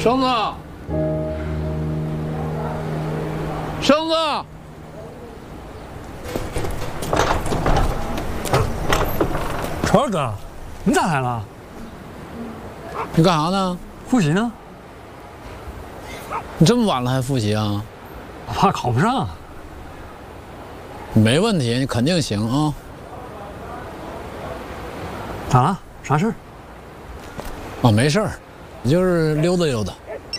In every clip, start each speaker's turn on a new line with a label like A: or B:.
A: 绳子，绳子，
B: 川儿哥，你咋来了？
A: 你干啥呢？
B: 复习呢？
A: 你这么晚了还复习啊？
B: 我怕考不上。
A: 没问题，你肯定行啊。
B: 咋了？啥事儿？
A: 啊，没事儿，就是溜达溜达。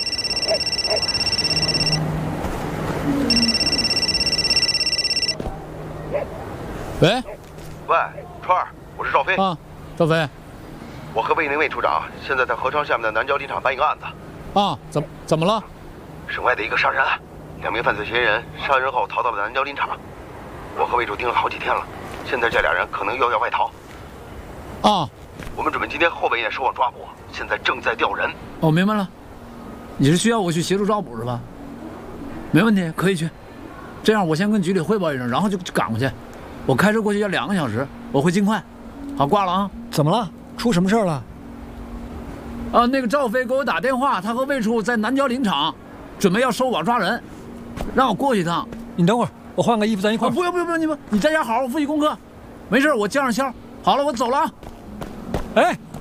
A: 喂，
C: 喂，川儿，我是赵飞
A: 啊，赵飞，
C: 我和魏宁魏处长现在在合昌下面的南郊林场办一个案子。
A: 啊，怎么了？
C: 省外的一个杀人案，2名犯罪嫌疑人杀人后逃到了南郊林场，我和魏处盯了好几天了，现在这俩人可能又要外逃。
A: 啊，
C: 我们准备今天后半夜收网抓捕，现在正在调人。
A: 哦，明白了，你是需要我去协助抓捕是吧？没问题，可以去。这样，我先跟局里汇报一声，然后就赶过去。我开车过去要2个小时，我会尽快。好，挂了啊。
B: 怎么了？出什么事儿了？
A: 啊，那个赵飞给我打电话，他和魏处在南郊林场，准备要收网抓人，让我过去一趟。
B: 你等会儿，我换个衣服，咱一块儿。
A: 不用，你在家好好复习功课，没事，我叫上肖。好了，我走了啊。
B: 哎，